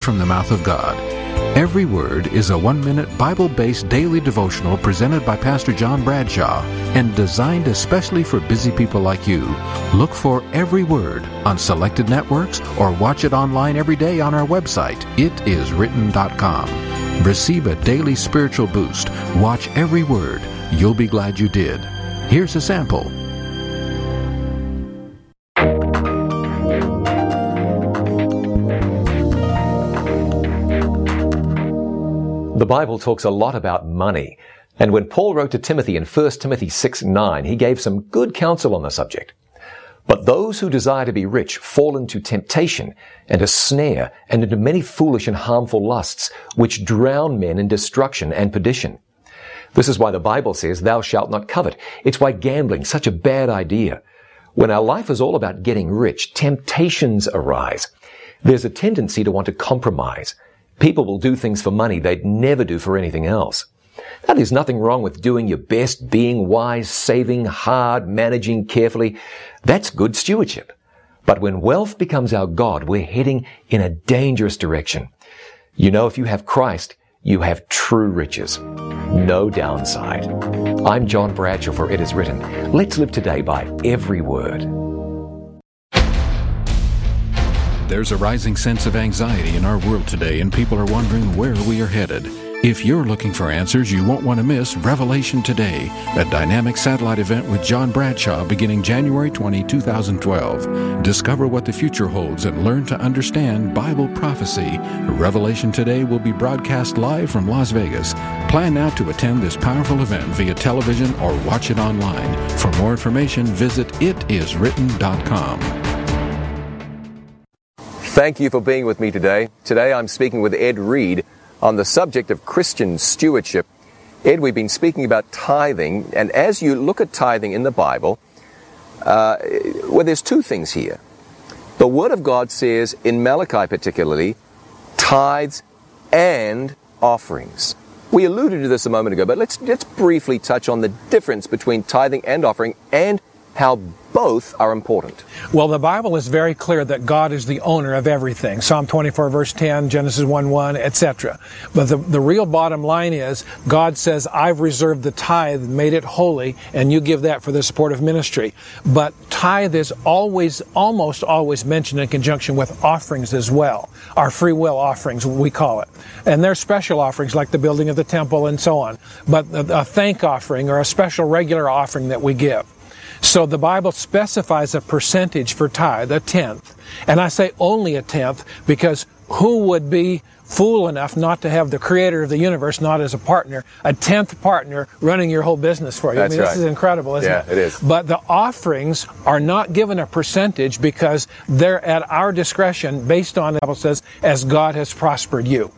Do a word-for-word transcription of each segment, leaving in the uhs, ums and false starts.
from the mouth of God. Every Word is a one-minute Bible-based daily devotional presented by Pastor John Bradshaw and designed especially for busy people like you. Look for Every Word on selected networks or watch it online every day on our website, it is written dot com. Receive a daily spiritual boost. Watch Every Word. You'll be glad you did. Here's a sample. The Bible talks a lot about money, and when Paul wrote to Timothy in First Timothy six nine, he gave some good counsel on the subject. But those who desire to be rich fall into temptation and a snare and into many foolish and harmful lusts, which drown men in destruction and perdition. This is why the Bible says, thou shalt not covet. It's why gambling's such a bad idea. When our life is all about getting rich, temptations arise. There's a tendency to want to compromise. People will do things for money they'd never do for anything else. Now, there's nothing wrong with doing your best, being wise, saving hard, managing carefully. That's good stewardship. But when wealth becomes our God, we're heading in a dangerous direction. You know, if you have Christ, you have true riches. No downside. I'm John Bradshaw for It Is Written. Let's live today by every word. There's a rising sense of anxiety in our world today, and people are wondering where we are headed. If you're looking for answers, you won't want to miss Revelation Today, a dynamic satellite event with John Bradshaw beginning January twentieth, twenty twelve. Discover what the future holds and learn to understand Bible prophecy. Revelation Today will be broadcast live from Las Vegas. Plan now to attend this powerful event via television or watch it online. For more information, visit it is written dot com. Thank you for being with me today. Today I'm speaking with Ed Reed on the subject of Christian stewardship. Ed, we've been speaking about tithing, and as you look at tithing in the Bible, uh, well, there's two things here. The Word of God says, in Malachi particularly, tithes and offerings. We alluded to this a moment ago, but let's, let's briefly touch on the difference between tithing and offering and how both are important. Well, the Bible is very clear that God is the owner of everything. Psalm twenty-four, verse ten, Genesis one one, et cetera. But the, the real bottom line is, God says, I've reserved the tithe, made it holy, and you give that for the support of ministry. But tithe is always, almost always mentioned in conjunction with offerings as well. Our free will offerings, we call it. And they're special offerings like the building of the temple and so on. But a, a thank offering or a special regular offering that we give. So the Bible specifies a percentage for tithe, a tenth. And I say only a tenth because who would be fool enough not to have the creator of the universe not as a partner, a tenth partner running your whole business for you? That's I mean, right. This is incredible, isn't yeah, it? Yeah, it is. But the offerings are not given a percentage because they're at our discretion based on, the Bible says, as God has prospered you.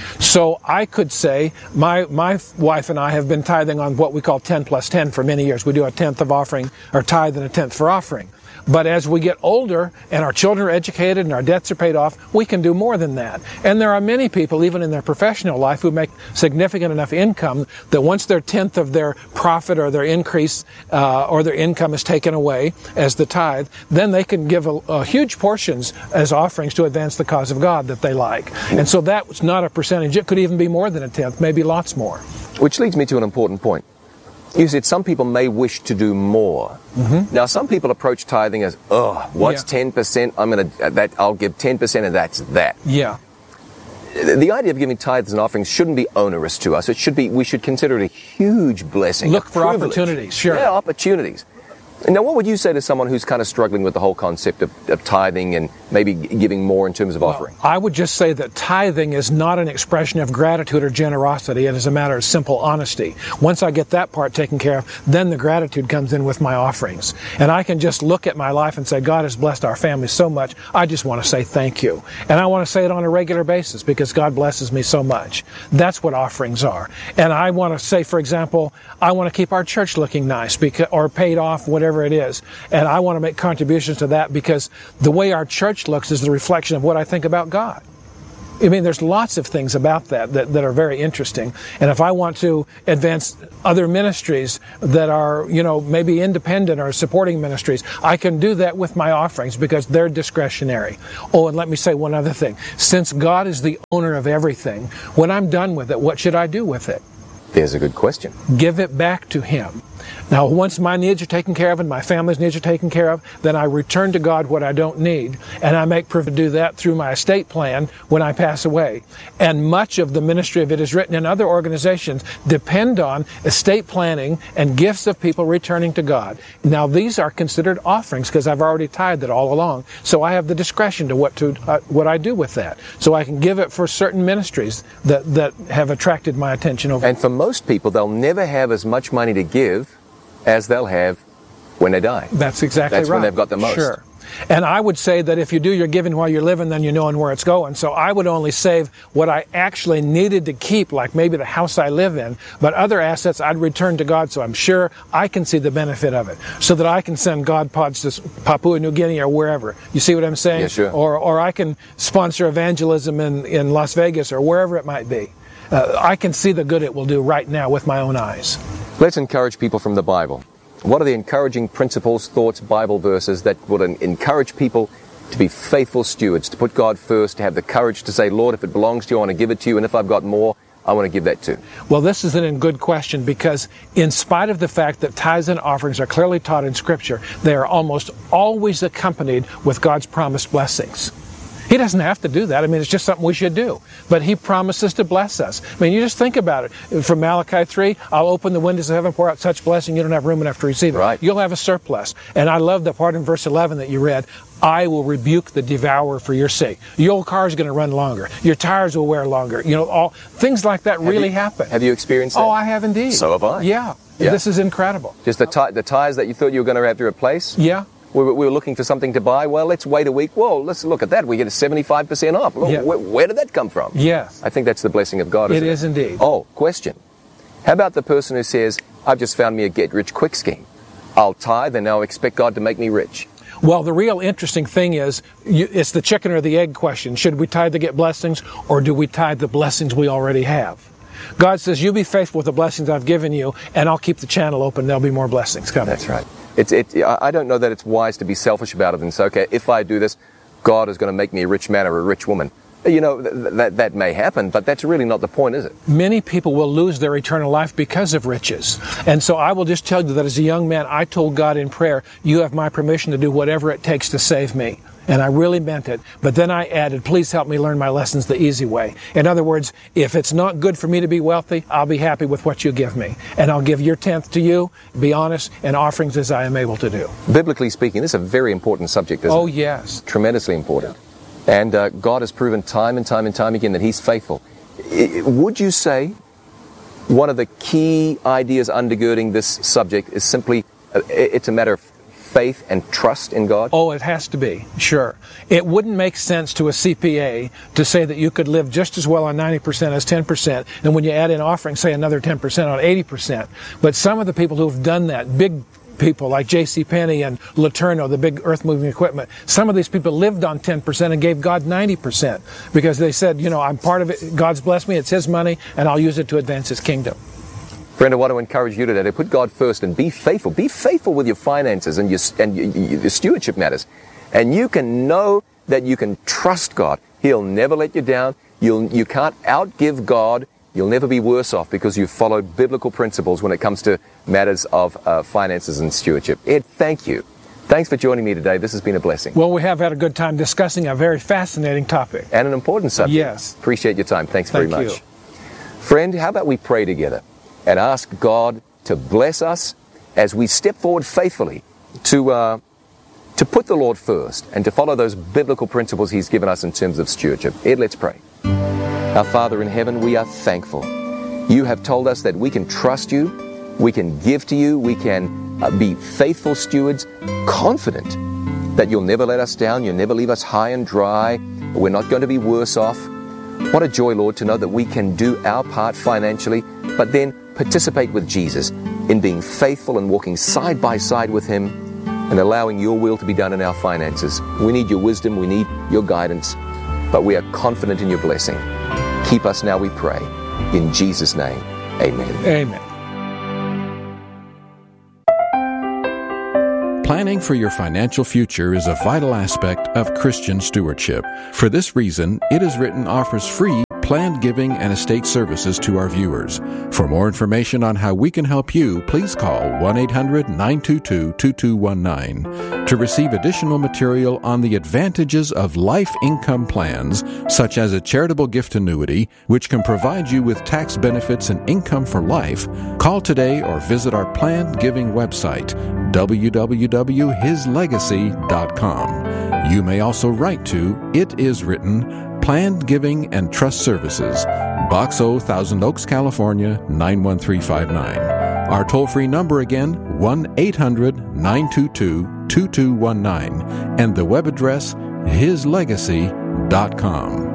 So I could say my my wife and I have been tithing on what we call ten plus ten for many years. We do a tenth of offering, or tithe and a tenth for offering. But as we get older and our children are educated and our debts are paid off, we can do more than that. And there are many people, even in their professional life, who make significant enough income that once their tenth of their profit or their increase uh, or their income is taken away as the tithe, then they can give a, a huge portions as offerings to advance the cause of God that they like. And so that's not a percentage. It could even be more than a tenth, maybe lots more. Which leads me to an important point. You said some people may wish to do more. Mm-hmm. Now, some people approach tithing as, oh, what's yeah. ten percent? I'm going to, that, I'll give ten percent and that's that. Yeah. The idea of giving tithes and offerings shouldn't be onerous to us. It should be, we should consider it a huge blessing. Look for privilege. Opportunities, sure. Yeah, opportunities. Now, what would you say to someone who's kind of struggling with the whole concept of, of tithing and maybe giving more in terms of well, offering? I would just say that tithing is not an expression of gratitude or generosity. It is a matter of simple honesty. Once I get that part taken care of, then the gratitude comes in with my offerings. And I can just look at my life and say, God has blessed our family so much, I just want to say thank you. And I want to say it on a regular basis because God blesses me so much. That's what offerings are. And I want to say, for example, I want to keep our church looking nice because, or paid off, whatever it is. And I want to make contributions to that because the way our church looks is the reflection of what I think about God. I mean, there's lots of things about that, that that are very interesting. And if I want to advance other ministries that are, you know, maybe independent or supporting ministries, I can do that with my offerings because they're discretionary. Oh, and let me say one other thing. Since God is the owner of everything, when I'm done with it, what should I do with it? There's a good question. Give it back to Him. Now, once my needs are taken care of and my family's needs are taken care of, then I return to God what I don't need, and I make proof to do that through my estate plan when I pass away. And much of the ministry of It Is Written in other organizations depend on estate planning and gifts of people returning to God. Now, these are considered offerings because I've already tithed it all along, so I have the discretion to what to uh, what I do with that. So I can give it for certain ministries that, that have attracted my attention over. And for most people, they'll never have as much money to give as they'll have when they die. That's exactly That's right. when they've got the most. Sure. And I would say that if you do your giving while you're living, then you know where it's going. So I would only save what I actually needed to keep, like maybe the house I live in, but other assets I'd return to God so I'm sure I can see the benefit of it, so that I can send God pods to Papua New Guinea or wherever. You see what I'm saying? Yeah, sure. Or, or I can sponsor evangelism in, in Las Vegas or wherever it might be. Uh, I can see the good it will do right now with my own eyes. Let's encourage people from the Bible. What are the encouraging principles, thoughts, Bible verses that would encourage people to be faithful stewards, to put God first, to have the courage to say, Lord, if it belongs to you, I want to give it to you, and if I've got more, I want to give that too? Well, this is a good question because in spite of the fact that tithes and offerings are clearly taught in Scripture, they are almost always accompanied with God's promised blessings. He doesn't have to do that. I mean, it's just something we should do. But He promises to bless us. I mean, you just think about it. From Malachi three, I'll open the windows of heaven, pour out such blessing you don't have room enough to receive it. Right. You'll have a surplus. And I love the part in verse eleven that you read. I will rebuke the devourer for your sake. Your old car's going to run longer. Your tires will wear longer. You know, all things like that Have really you, happen. Have you experienced that? Oh, I have indeed. So have I. Yeah. Yeah. This is incredible. Just the, ti- the tires that you thought you were going to have to replace? Yeah. We were, we were looking for something to buy. Well, let's wait a week. Whoa, let's look at that. We get a seventy-five percent off. Look, Yeah. where, where did that come from? Yes. I think that's the blessing of God, isn't It it? is indeed. Oh, question. How about the person who says, I've just found me a get-rich-quick scheme. I'll tithe and now expect God to make me rich. Well, the real interesting thing is, you, it's the chicken or the egg question. Should we tithe to get blessings, or do we tithe the blessings we already have? God says, you be faithful with the blessings I've given you, and I'll keep the channel open. There'll be more blessings coming. That's right. It's, it, I don't know that it's wise to be selfish about it and say, okay, if I do this, God is going to make me a rich man or a rich woman. You know, th- that that may happen, but that's really not the point, is it? Many people will lose their eternal life because of riches. And so I will just tell you that as a young man, I told God in prayer, you have my permission to do whatever it takes to save me. And I really meant it. But then I added, please help me learn my lessons the easy way. In other words, if it's not good for me to be wealthy, I'll be happy with what you give me. And I'll give your tenth to you, be honest, and offerings as I am able to do. Biblically speaking, this is a very important subject, isn't Oh, it? yes. Tremendously important. And uh, God has proven time and time and time again that He's faithful. I, would you say one of the key ideas undergirding this subject is simply, uh, it's a matter of faith and trust in God? Oh, it has to be, sure. It wouldn't make sense to a C P A to say that you could live just as well on ninety percent as ten percent, and when you add in offerings, say another ten percent on eighty percent. But some of the people who have done that, big people like J C Penney and Laterno, the big earth-moving equipment, some of these people lived on ten percent and gave God ninety percent because they said, you know, I'm part of it, God's blessed me, it's His money, and I'll use it to advance His kingdom. Friend, I want to encourage you today to put God first and be faithful. Be faithful with your finances and your, and your, your stewardship matters. And you can know that you can trust God. He'll never let you down. You'll, you can't outgive God. You'll never be worse off because you've followed biblical principles when it comes to matters of uh, finances and stewardship. Ed, thank you. Thanks for joining me today. This has been a blessing. Well, we have had a good time discussing a very fascinating topic. And an important subject. Yes. Appreciate your time. Thanks very Thank much. you. Friend, how about we pray together and ask God to bless us as we step forward faithfully to uh, to put the Lord first and to follow those biblical principles He's given us in terms of stewardship. Ed, let's pray. Our Father in heaven, we are thankful. You have told us that we can trust You, we can give to You, we can uh, be faithful stewards, confident that You'll never let us down, You'll never leave us high and dry, we're not going to be worse off. What a joy, Lord, to know that we can do our part financially, but then participate with Jesus in being faithful and walking side by side with Him and allowing Your will to be done in our finances. We need Your wisdom, we need Your guidance. but we are confident in your blessing. Keep us now, we pray. In Jesus' name, amen. Amen. Planning for your financial future is a vital aspect of Christian stewardship. For this reason, It Is Written offers free planned giving and estate services to our viewers. For more information on how we can help you, please call one eight hundred nine two two two two one nine. To receive additional material on the advantages of life income plans, such as a charitable gift annuity, which can provide you with tax benefits and income for life, call today or visit our planned giving website, w w w dot his legacy dot com. You may also write to It Is Written, Planned Giving and Trust Services, Box O, Thousand Oaks, California, nine one three five nine. Our toll-free number again, one eight hundred nine two two two two one nine, and the web address, his legacy dot com.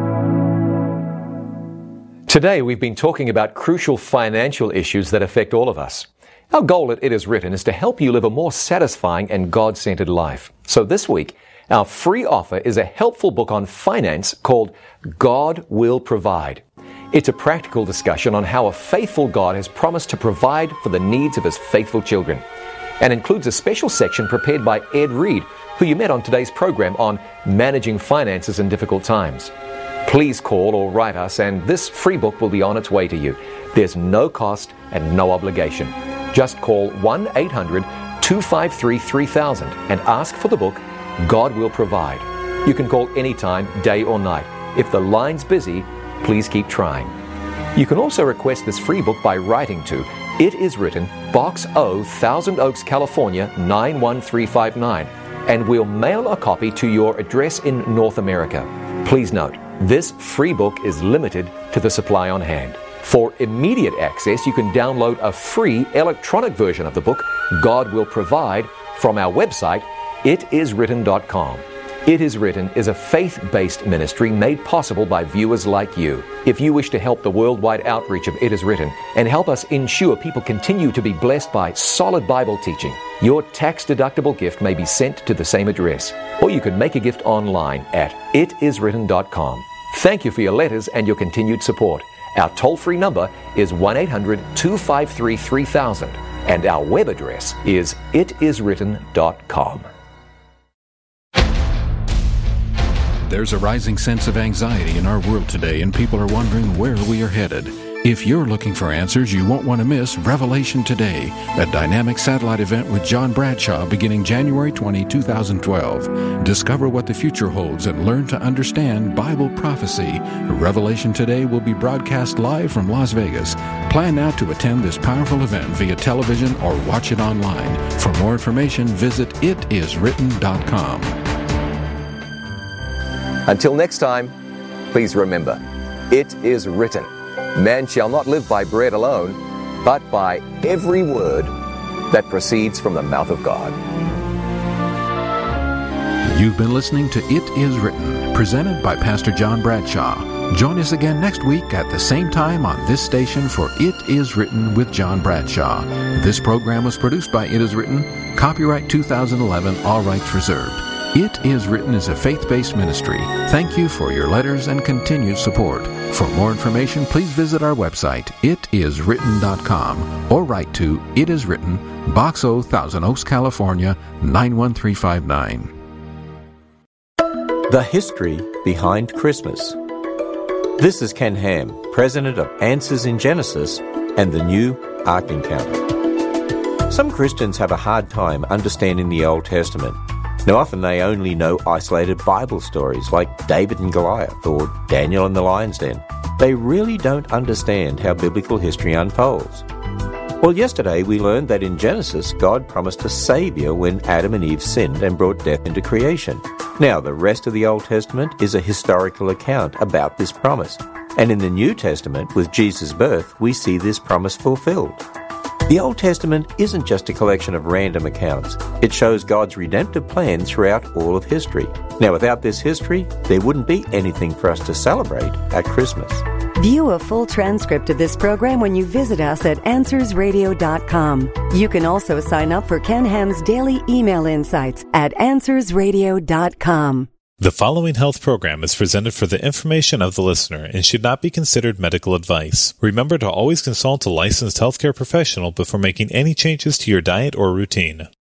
Today we've been talking about crucial financial issues that affect all of us. Our goal at It Is Written is to help you live a more satisfying and God-centered life. So this week, our free offer is a helpful book on finance called God Will Provide. It's a practical discussion on how a faithful God has promised to provide for the needs of His faithful children, and includes a special section prepared by Ed Reed, who you met on today's program on managing finances in difficult times. Please call or write us, and this free book will be on its way to you. There's no cost and no obligation. Just call one eight hundred two five three three thousand and ask for the book God Will Provide. You can call anytime, day or night. If the line's busy, please keep trying. You can also request this free book by writing to It Is Written, Box O, Thousand Oaks, California, nine one three five nine, and we'll mail a copy to your address in North America. Please note, this free book is limited to the supply on hand. For immediate access, you can download a free electronic version of the book, God Will Provide, from our website, it is written dot com. It Is Written is a faith-based ministry made possible by viewers like you. If you wish to help the worldwide outreach of It Is Written and help us ensure people continue to be blessed by solid Bible teaching, your tax-deductible gift may be sent to the same address, or you can make a gift online at it is written dot com. Thank you for your letters and your continued support. Our toll-free number is one eight hundred two five three three thousand, and our web address is it is written dot com. There's a rising sense of anxiety in our world today, and people are wondering where we are headed. If you're looking for answers, you won't want to miss Revelation Today, a dynamic satellite event with John Bradshaw beginning January twentieth, twenty twelve. Discover what the future holds and learn to understand Bible prophecy. Revelation Today will be broadcast live from Las Vegas. Plan now to attend this powerful event via television or watch it online. For more information, visit it is written dot com. Until next time, please remember, it is written, man shall not live by bread alone, but by every word that proceeds from the mouth of God. You've been listening to It Is Written, presented by Pastor John Bradshaw. Join us again next week at the same time on this station for It Is Written with John Bradshaw. This program was produced by It Is Written, copyright two thousand eleven, all rights reserved. It Is Written is a faith-based ministry. Thank you for your letters and continued support. For more information, please visit our website, it is written dot com, or write to It Is Written, Box O, Thousand Oaks, California, nine one three five nine. The history behind Christmas. This is Ken Ham, president of Answers in Genesis and the New Ark Encounter. Some Christians have a hard time understanding the Old Testament. Now, often they only know isolated Bible stories like David and Goliath or Daniel and the lion's den. They really don't understand how biblical history unfolds. Well, yesterday we learned that in Genesis, God promised a Savior when Adam and Eve sinned and brought death into creation. Now, the rest of the Old Testament is a historical account about this promise. And in the New Testament, with Jesus' birth, we see this promise fulfilled. The Old Testament isn't just a collection of random accounts. It shows God's redemptive plan throughout all of history. Now, without this history, there wouldn't be anything for us to celebrate at Christmas. View a full transcript of this program when you visit us at answers radio dot com. You can also sign up for Ken Ham's daily email insights at answers radio dot com. The following health program is presented for the information of the listener and should not be considered medical advice. Remember to always consult a licensed healthcare professional before making any changes to your diet or routine.